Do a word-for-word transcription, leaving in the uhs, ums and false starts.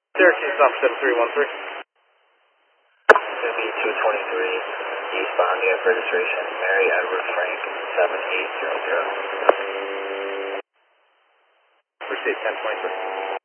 Syracuse, Officer seven three one three. Going to be two twenty-three, eastbound, you have registration, Mary Edward Frank, seven eight zero zero. Received ten twenty-three.